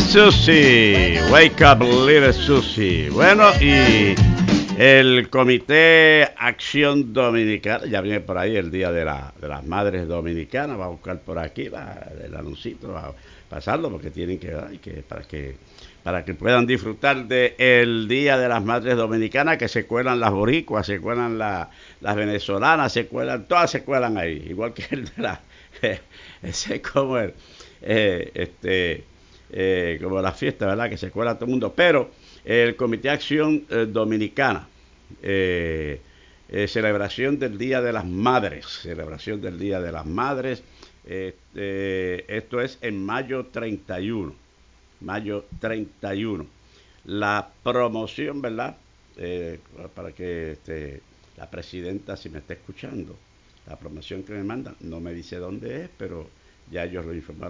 Susie, Wake Up Little Susie. Bueno, y el Comité Acción Dominicana, ya viene por ahí el Día de las Madres Dominicanas, va a buscar por aquí el anuncito, va a pasarlo porque tienen para que puedan disfrutar del Día de las Madres Dominicanas, que se cuelan las boricuas, se cuelan las venezolanas, se cuelan, todas se cuelan ahí, igual que el de la, ese es como eh, este, como la fiesta, ¿verdad? Que se cuela todo el mundo. Pero el Comité de Acción Dominicana, celebración del Día de las Madres, celebración del Día de las Madres, esto es en mayo 31, mayo 31. La promoción, ¿verdad? Para que la presidenta, si me está escuchando, la promoción que me mandan, no me dice dónde es, pero ya ellos lo informaron.